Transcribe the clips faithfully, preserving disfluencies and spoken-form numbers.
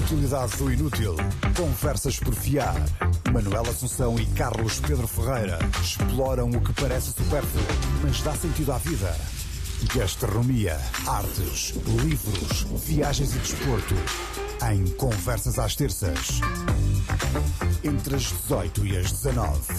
Utilidade do inútil. Conversas por fiar. Manuel Assunção e Carlos Pedro Ferreira exploram o que parece supérfluo, mas dá sentido à vida. Gastronomia, artes, livros, viagens e desporto. Em Conversas às Terças. Entre as dezoito e as dezanove.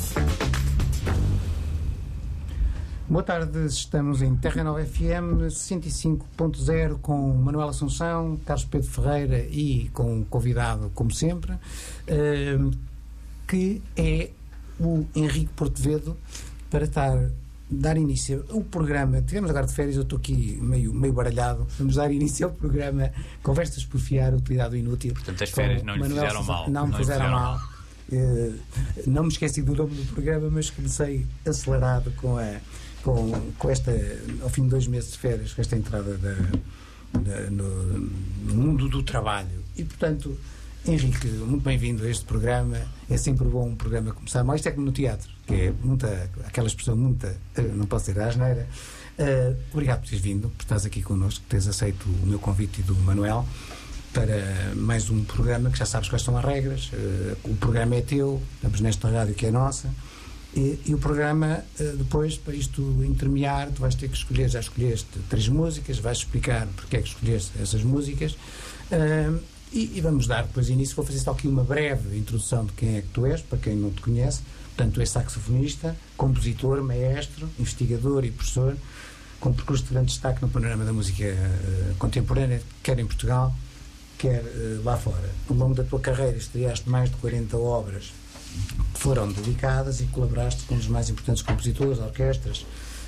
Boa tarde, estamos em Terra Nova F M sessenta e cinco ponto zero com Manuel Assunção, Carlos Pedro Ferreira e com um convidado, como sempre, uh, que é o Henrique Portevedo, para estar, dar início ao programa. Tivemos agora de férias, eu estou aqui meio, meio baralhado. Vamos dar início ao programa Conversas por Fiar, Utilidade do Inútil. Portanto, as férias não lhe Manuel fizeram Assunção, mal. Não me não fizeram mal. mal. Uh, não me esqueci do nome do programa, mas comecei acelerado com a Com, com esta, ao fim de dois meses de férias, com esta entrada da, da, no, no mundo do trabalho. E, portanto, Henrique, muito bem-vindo a este programa. É sempre bom um programa começar. Mas isto é como no teatro, que é muita, aquela expressão, muita, não posso dizer a asneira. Uh, obrigado por teres vindo, por estás aqui connosco, por teres aceito o meu convite e do Manuel para mais um programa que já sabes quais são as regras. Uh, o programa é teu, estamos nesta rádio que é nossa. E, e o programa, depois, para isto intermear, tu vais ter que escolher, já escolheste três músicas, vais explicar porque é que escolheste essas músicas, uh, e, e vamos dar depois início. Vou fazer só aqui uma breve introdução de quem é que tu és, para quem não te conhece. Portanto, tu és saxofonista, compositor, maestro, investigador e professor, com percurso de grande destaque no panorama da música uh, contemporânea, quer em Portugal, quer uh, lá fora. Ao longo da tua carreira estreaste mais de quarenta obras foram dedicadas e colaboraste com os mais importantes compositores, orquestras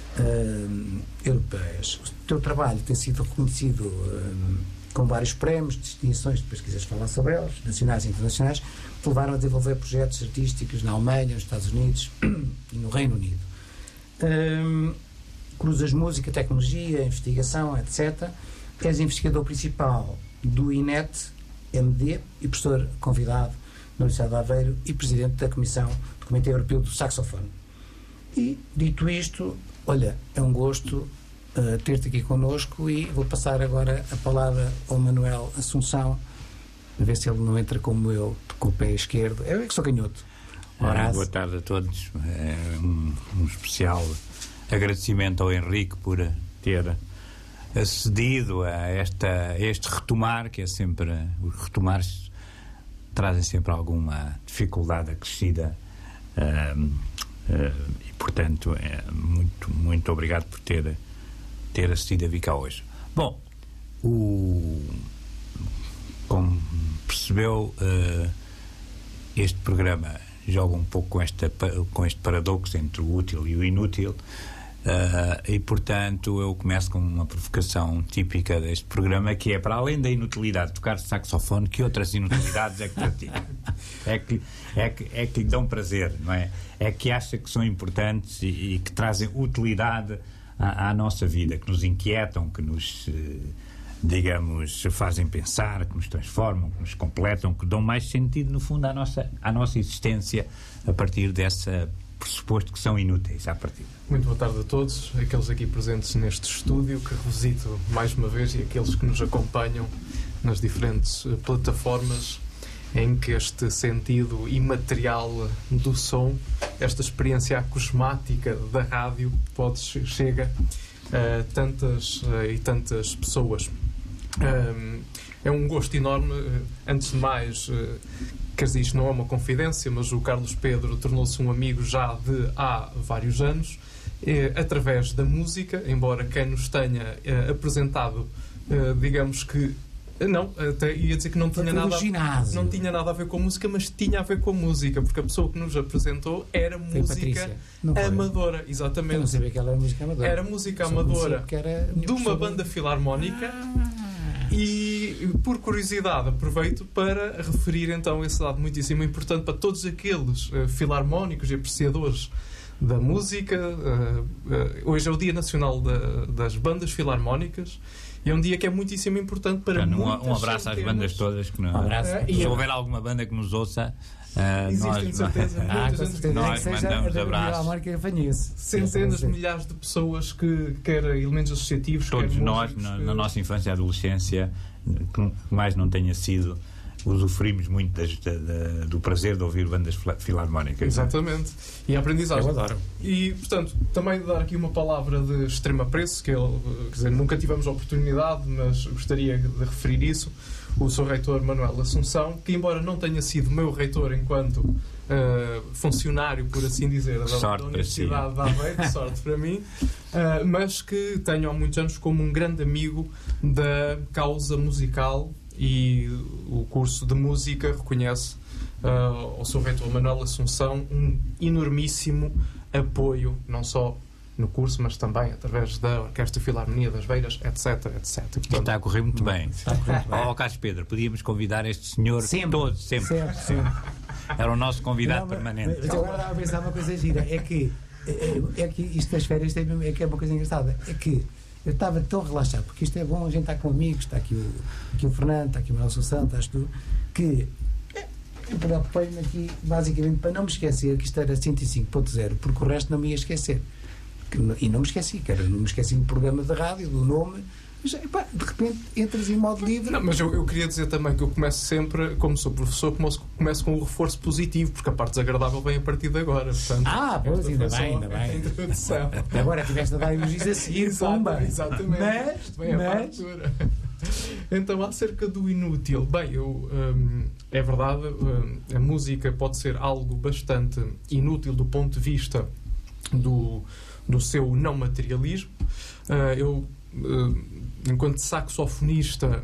uh, europeias. O teu trabalho tem sido reconhecido uh, com vários prémios, distinções, depois quiseres falar sobre eles, nacionais e internacionais, que levaram a desenvolver projetos artísticos na Alemanha, nos Estados Unidos e no Reino Unido. Uh, cruzas música, tecnologia, investigação, etcétera. És investigador principal do I N E T M D e professor convidado na Universidade de Aveiro e presidente da Comissão do Comitê Europeu do Saxofone. E, dito isto, olha, é um gosto uh, ter-te aqui connosco, e vou passar agora a palavra ao Manuel Assunção, a ver se ele não entra como eu, com o pé esquerdo. Eu é que sou canhoto. Ah, boa tarde a todos. É um, um especial agradecimento ao Henrique por ter acedido a, esta, a este retomar, que é sempre os retomares trazem sempre alguma dificuldade acrescida, uh, uh, e portanto é muito, muito obrigado por ter, ter assistido a vir cá hoje. Bom, o, como percebeu, uh, este programa joga um pouco com, esta, com este paradoxo entre o útil e o inútil, uh, e portanto eu começo com uma provocação típica deste programa, que é, para além da inutilidade de tocar saxofone, que outras inutilidades é que pratica? é, que, é, que, é que lhe dão prazer, não é? É que acha que são importantes e, e que trazem utilidade à, à nossa vida, que nos inquietam, que nos, digamos, fazem pensar, que nos transformam, que nos completam, que dão mais sentido, no fundo, à nossa, à nossa existência, a partir dessa pressuposto que são inúteis à partida. Muito boa tarde a todos, aqueles aqui presentes neste estúdio que revisito mais uma vez, e aqueles que nos acompanham nas diferentes uh, plataformas em que este sentido imaterial do som, esta experiência acusmática da rádio, pode, chega a tantas uh, e tantas pessoas. Um, é um gosto enorme. Uh, antes de mais, uh, quer dizer, isto não é uma confidência, mas o Carlos Pedro tornou-se um amigo já de há vários anos, eh, através da música, embora quem nos tenha eh, apresentado, eh, digamos que não, até ia dizer que não tinha, nada a, não tinha nada a ver com música, mas tinha a ver com música, porque a pessoa que nos apresentou era Foi música amadora. Exatamente. Eu não sabia que ela era música amadora. Era música amadora era de uma banda filarmónica. Ah. E, por curiosidade, aproveito para referir então esse dado muitíssimo importante para todos aqueles uh, filarmónicos e apreciadores da música. Uh, uh, hoje é o Dia Nacional da, das Bandas Filarmónicas, e é um dia que é muitíssimo importante para então, muitas um abraço centenas. às bandas todas que não, um abraço. Uh, se houver alguma banda que nos ouça, Uh, Existem nós, de certeza ah, muitas certeza. nós mandamos abraços. Centenas de milhares de pessoas que, quer elementos associativos, todos quer nós, músicos, na, que... na nossa infância e adolescência, que mais não tenha sido usufruímos muito das, da, da, do prazer de ouvir bandas filarmónicas. Exatamente. E a aprendizagem. Eu adoro. E, portanto, também dar aqui uma palavra de extremo apreço, que ele, quer dizer, nunca tivemos a oportunidade, mas gostaria de referir isso. O seu reitor Manuel Assunção, que embora não tenha sido meu reitor enquanto uh, funcionário, por assim dizer, da, da Universidade de Aveiro, sorte para mim, uh, mas que tenho há muitos anos como um grande amigo da causa musical, e o curso de música reconhece uh, ao seu reitor Manuel Assunção um enormíssimo apoio, não só no curso, mas também através da Orquestra Filarmonia das Beiras, etc, etcétera. Portanto, está a correr muito bem. Está a correr muito bem. Ó, oh, Carlos Pedro, podíamos convidar este senhor sempre, todo, sempre. sempre, sempre. Era o nosso convidado não, permanente. Mas agora estava a pensar uma coisa gira, é que, é, é que isto das férias é, é que é uma coisa engraçada, é que eu estava tão relaxado, porque isto é bom, a gente está com amigos, está aqui o, aqui o Fernando, está aqui o Manuel Assunção, estás tu, que eu preocupei-me aqui basicamente para não me esquecer que isto era cento e cinco ponto zero, porque o resto não me ia esquecer. Que, e não me esqueci, cara, não me esqueci do programa de rádio, do nome, mas epá, de repente entras em modo livre. Não, mas eu, eu queria dizer também que eu começo sempre, como sou professor, começo, começo com o reforço positivo, porque a parte desagradável vem a partir de agora. Portanto, ah, pois, ainda bem, ainda bem. Introdução. Agora tiveste a dar elogios a seguir, pomba. Exatamente. Mas, vem mas... a partura. Então, acerca do inútil, bem, eu, hum, é verdade, hum, a música pode ser algo bastante inútil do ponto de vista do, do seu não materialismo. Uh, eu, uh, enquanto saxofonista,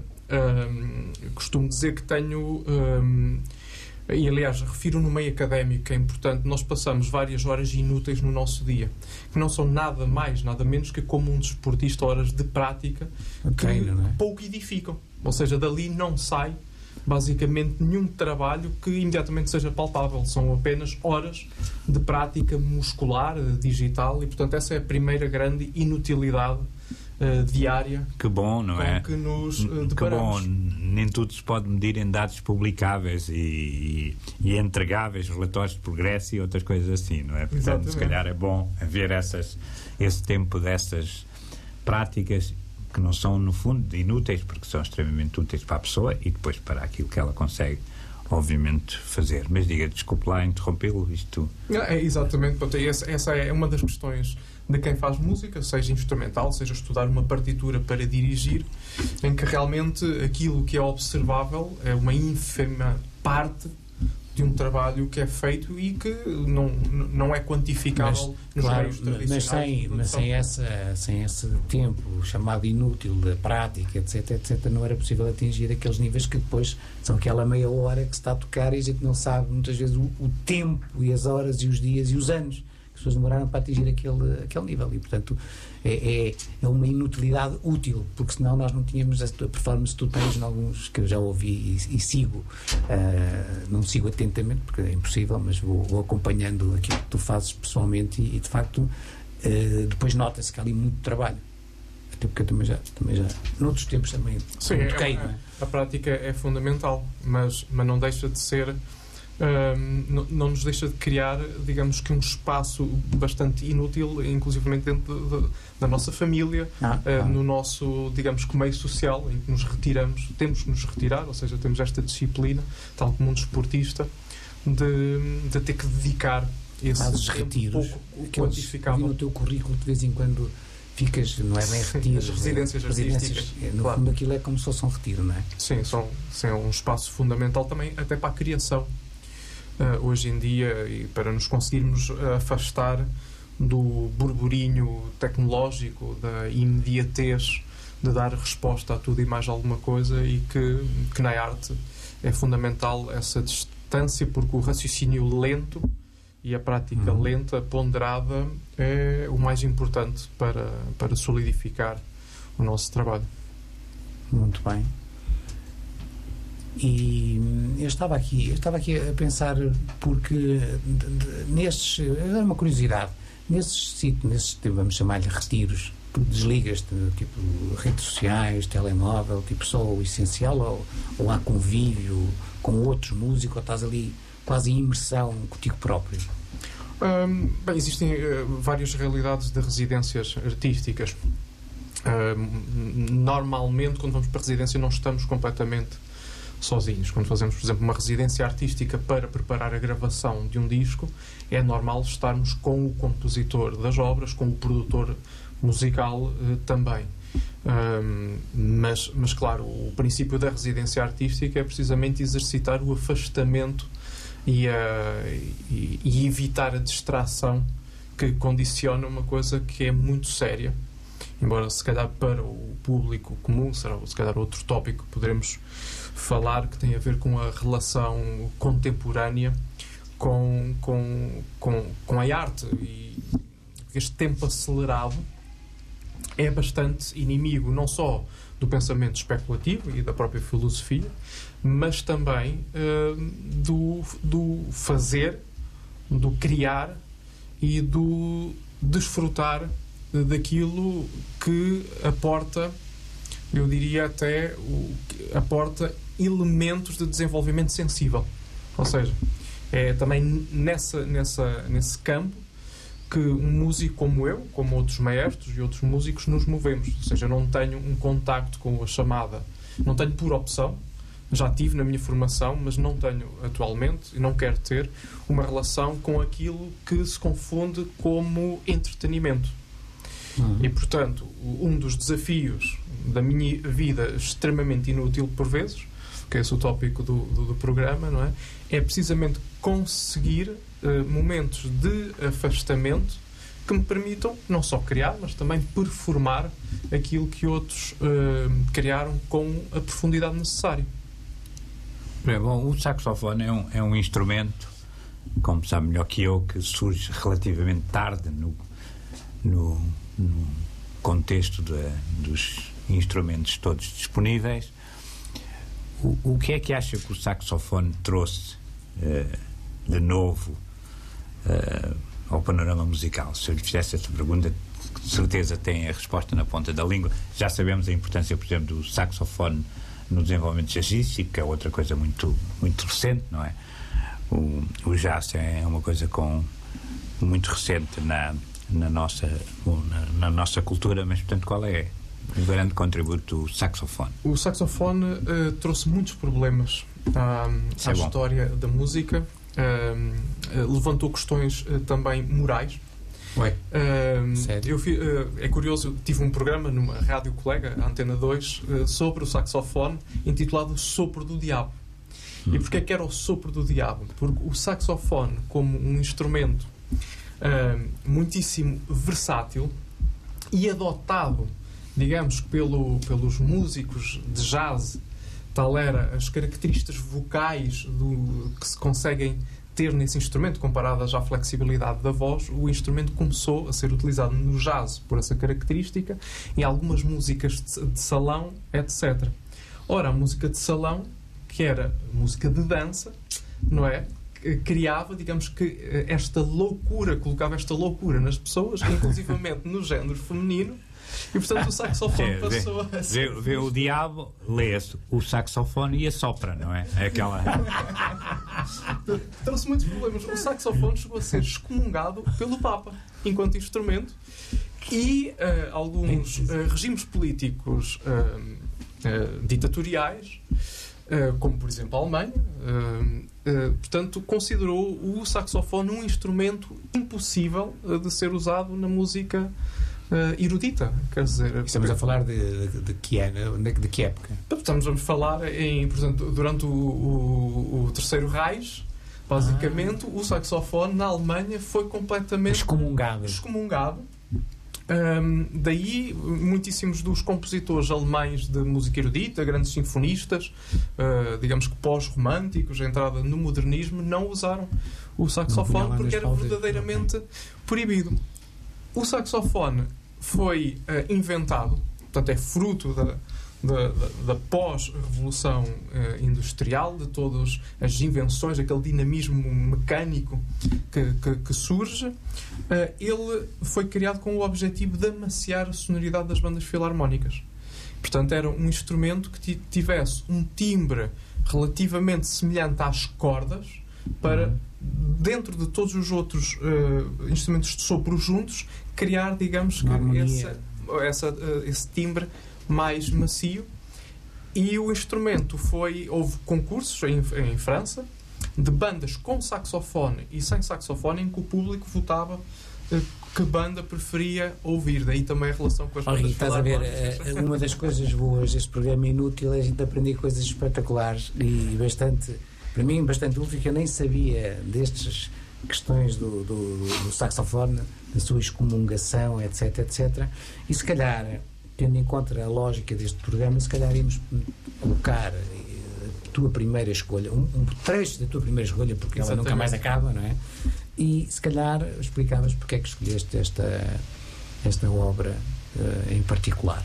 uh, costumo dizer que tenho, uh, e aliás, refiro no meio académico, que é importante, nós passamos várias horas inúteis no nosso dia, que não são nada mais, nada menos que como um desportista, horas de prática, okay, que não é? pouco edificam. Ou seja, dali não sai basicamente nenhum trabalho que imediatamente seja palpável. São apenas horas de prática muscular, digital, e portanto essa é a primeira grande inutilidade uh, diária. Que bom, não com é? Que nos uh, que bom, deparamos. nem tudo se pode medir em dados publicáveis e, e, e entregáveis, relatórios de progresso e outras coisas assim, não é? Portanto, Exatamente. se calhar é bom haver essas, esse tempo dessas práticas que não são, no fundo, inúteis, porque são extremamente úteis para a pessoa e depois para aquilo que ela consegue, obviamente, fazer. Mas diga, desculpe lá interrompê-lo, isto... É, exatamente, essa, essa é uma das questões de quem faz música, seja instrumental, seja estudar uma partitura para dirigir, em que realmente aquilo que é observável é uma ínfima parte de um trabalho que é feito e que não, não é quantificável mas, nos claro, meios tradicionais. Mas sem, mas sem, essa, sem esse tempo chamado inútil da prática, etc, etc, não era possível atingir aqueles níveis que depois são aquela meia hora que se está a tocar e a gente não sabe muitas vezes o, o tempo e as horas e os dias e os anos que as pessoas demoraram para atingir aquele, aquele nível e, portanto, é, é, é uma inutilidade útil, porque senão nós não tínhamos a performance que tu tens em alguns que eu já ouvi e, e sigo, uh, não sigo atentamente porque é impossível, mas vou, vou acompanhando aquilo que tu fazes pessoalmente e, e de facto uh, depois nota-se que há ali muito trabalho, até porque eu também já, também já noutros tempos também Sim, toquei, é, não é? A prática é fundamental, mas, mas não deixa de ser Um, não, não nos deixa de criar, digamos que um espaço bastante inútil, inclusivamente dentro de, de, da nossa família, ah, uh, ah. no nosso, digamos que meio social, em que nos retiramos, temos que nos retirar, ou seja, temos esta disciplina, tal como um desportista, de, de ter que dedicar esse Fazes tempo retiros, pouco aqueles, quantificável. no teu currículo de vez em quando ficas, não é bem retiros, As residências é, residências, artísticas, no claro. fundo aquilo é como se fosse um retiro, não é? Sim, são, são um espaço fundamental também até para a criação. Uh, hoje em dia, e para nos conseguirmos afastar do burburinho tecnológico, da imediatez de dar resposta a tudo e mais alguma coisa, e que, que na arte é fundamental essa distância, porque o raciocínio lento e a prática uhum. lenta, ponderada, é o mais importante para, para solidificar o nosso trabalho. Muito bem. E eu estava aqui, eu estava aqui a pensar, porque de, de, nestes, é uma curiosidade, nesses sítios, nesses, vamos chamar-lhe retiros, desligas-te, tipo redes sociais, telemóvel, tipo só o essencial, ou, ou há convívio com outros músicos, ou estás ali quase em imersão contigo próprio? Hum, bem, existem uh, várias realidades de residências artísticas. Uh, normalmente, quando vamos para a residência, não estamos completamente sozinhos. Quando fazemos, por exemplo, uma residência artística para preparar a gravação de um disco, é normal estarmos com o compositor das obras, com o produtor musical eh, também. Um, mas, mas, claro, o princípio da residência artística é precisamente exercitar o afastamento e, a, e, e evitar a distração que condiciona uma coisa que é muito séria. Embora, se calhar, para o público comum, será se calhar outro tópico que poderemos falar, que tem a ver com a relação contemporânea com, com, com, com a arte. E este tempo acelerado é bastante inimigo, não só do pensamento especulativo e da própria filosofia, mas também uh, do, do fazer, do criar e do desfrutar daquilo que aporta, eu diria até, o, aporta elementos de desenvolvimento sensível. Ou seja, é também nessa, nessa, nesse campo que um músico como eu, como outros maestros e outros músicos, nos movemos. Ou seja, eu não tenho um contacto com a chamada, não tenho por opção, já tive na minha formação, mas não tenho atualmente e não quero ter uma relação com aquilo que se confunde como entretenimento. Uhum. E, portanto, um dos desafios da minha vida extremamente inútil por vezes, que é esse o tópico do, do, do programa, não é? É precisamente conseguir uh, momentos de afastamento que me permitam não só criar, mas também performar aquilo que outros uh, criaram com a profundidade necessária. Bom, o saxofone é um, é um instrumento, como sabe melhor que eu, que surge relativamente tarde no, no, no contexto de, dos instrumentos todos disponíveis. O, o que é que acha que o saxofone trouxe uh, de novo uh, ao panorama musical? Se eu lhe fizesse esta pergunta, de certeza tem a resposta na ponta da língua. Já sabemos a importância, por exemplo, do saxofone no desenvolvimento jazzístico, que é outra coisa muito, muito recente, não é? O, o jazz é uma coisa com, muito recente na, na, nossa, na, na nossa cultura, mas, portanto, qual é o grande contributo do saxofone? O saxofone uh, trouxe muitos problemas à, à é história da música, uh, uh, levantou questões uh, também morais. Ué, uh, sério? Eu fi, uh, é curioso, eu tive um programa numa rádio colega, a Antena dois, uh, sobre o saxofone, intitulado Sopro do Diabo. Hum. E porquê que era o sopro do diabo? Porque o saxofone, como um instrumento uh, muitíssimo versátil e adotado, digamos, pelo, pelos músicos de jazz, tal era as características vocais do, que se conseguem ter nesse instrumento, comparadas à flexibilidade da voz, o instrumento começou a ser utilizado no jazz por essa característica, em algumas músicas de, de salão, etcétera. Ora, a música de salão, que era música de dança, não é? Criava, digamos que, esta loucura, colocava esta loucura nas pessoas, inclusivamente no género feminino, e portanto o saxofone é, passou vê, a ser... Vê, vê o diabo, lê-se o saxofone e assopra, não é? É aquela... Trouxe muitos problemas. O saxofone chegou a ser excomungado pelo Papa enquanto instrumento e uh, alguns uh, regimes políticos uh, uh, ditatoriais, uh, como por exemplo a Alemanha, uh, uh, portanto, considerou o saxofone um instrumento impossível uh, de ser usado na música Uh, erudita, quer dizer... Estamos a falar de, de, de, que, ano, de, de que época? Estamos a falar em, portanto, durante o, o, o Terceiro Reich, basicamente, ah. o saxofone na Alemanha foi completamente excomungado. excomungado. Um, daí, muitíssimos dos compositores alemães de música erudita, grandes sinfonistas, uh, digamos que pós-românticos, a entrada no modernismo, não usaram o saxofone porque era verdadeiramente okay. proibido. O saxofone foi uh, inventado, portanto é fruto da, da, da, da pós-revolução uh, industrial, de todas as invenções, aquele dinamismo mecânico que, que, que surge. Uh, ele foi criado com o objetivo de amaciar a sonoridade das bandas filarmónicas. Portanto, era um instrumento que tivesse um timbre relativamente semelhante às cordas, para, dentro de todos os outros uh, instrumentos de sopro juntos, criar, digamos, que essa, essa, uh, esse timbre mais macio. E o instrumento foi... Houve concursos em, em França de bandas com saxofone e sem saxofone, em que o público votava uh, que banda preferia ouvir. Daí também a relação com as Olha, bandas. estás a ver, uh, uma das coisas boas deste programa Inútil é a gente aprender coisas espetaculares e bastante, para mim, bastante útil, que eu nem sabia destas questões do, do, do saxofone, da sua excomungação, etc, etcétera. E se calhar, tendo em conta a lógica deste programa, se calhar íamos colocar a tua primeira escolha, um, um trecho da tua primeira escolha, porque ela nunca mais acaba, não é? E se calhar explicavas porque é que escolheste esta, esta obra uh, em particular.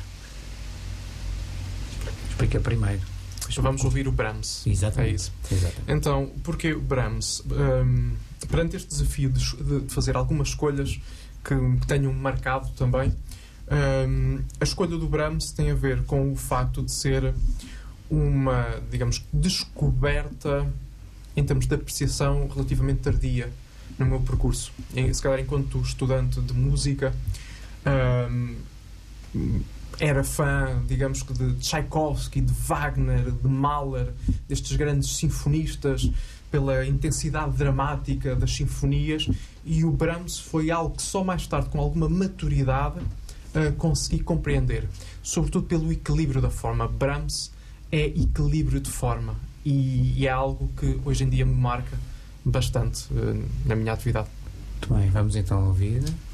Explica primeiro. Vamos ouvir o Brahms. Exatamente. É isso. Exatamente. Então, porque o Brahms, um, perante este desafio de, de fazer algumas escolhas que, que tenham marcado também, um, a escolha do Brahms tem a ver com o facto de ser uma, digamos, descoberta em termos de apreciação relativamente tardia no meu percurso. E, se calhar, enquanto estudante de música, um, era fã, digamos que, de Tchaikovsky, de Wagner, de Mahler, destes grandes sinfonistas, pela intensidade dramática das sinfonias, e o Brahms foi algo que só mais tarde, com alguma maturidade, uh, consegui compreender. Sobretudo pelo equilíbrio da forma. Brahms é equilíbrio de forma, e, e é algo que hoje em dia me marca bastante uh, na minha atividade. Muito bem, vamos então ouvir.